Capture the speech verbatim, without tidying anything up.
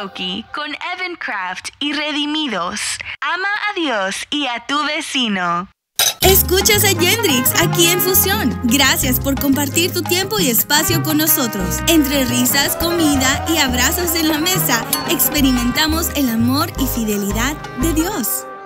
Karaoke con Evan Craft y Redimidos. Ama a Dios y a tu vecino. Escuchas a Yendrix aquí en Fusión. Gracias por compartir tu tiempo y espacio con nosotros. Entre risas, comida y abrazos en la mesa, experimentamos el amor y fidelidad de Dios.